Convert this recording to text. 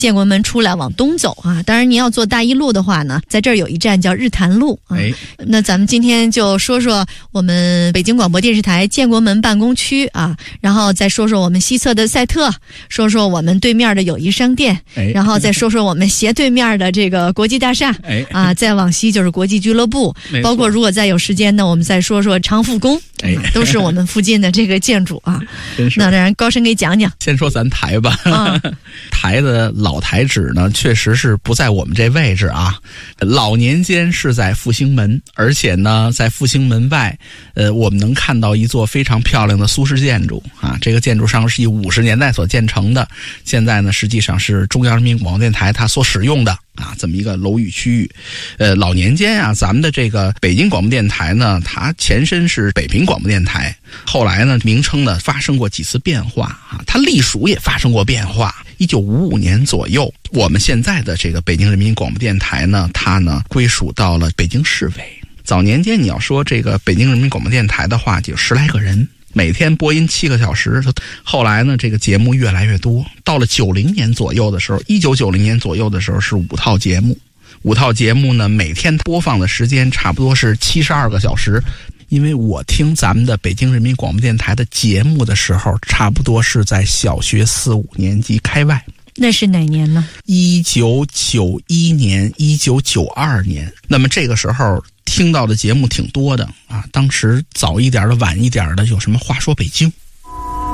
建国门出来往东走啊。当然你要坐大一路的话呢，在这儿有一站叫日坛路啊。那咱们今天就说说我们北京广播电视台建国门办公区啊，然后再说说我们西侧的赛特，说说我们对面的友谊商店，然后再说说我们斜对面的这个国际大厦，再往西就是国际俱乐部，包括如果再有时间呢，我们再说说长富宫，都是我们附近的这个建筑啊。那让高深给讲讲。 先说咱台吧，台的老台址呢，确实是不在我们这位置啊。老年间是在复兴门，而且呢，在复兴门外，我们能看到一座非常漂亮的苏式建筑啊。这个建筑上是以50年代所建成的，现在呢，实际上是中央人民广播电台它所使用的啊，这么一个楼宇区域。老年间啊，咱们的这个北京广播电台呢，它前身是北平广播电台，后来呢，名称呢发生过几次变化啊，它隶属也发生过变化。1955年左右，我们现在的这个北京人民广播电台呢，它呢归属到了北京市委。早年间你要说这个北京人民广播电台的话，就10来个人，每天播音7个小时。后来呢，这个节目越来越多，到了90年左右的时候，1990年左右的时候是5套节目。5套节目呢，每天播放的时间差不多是72个小时。因为我听咱们的北京人民广播电台的节目的时候，差不多是在小学4、5年级开外。 那是哪年呢 ？1991年、1992年。那么这个时候听到的节目挺多的啊。当时早一点的、晚一点的，有什么话说北京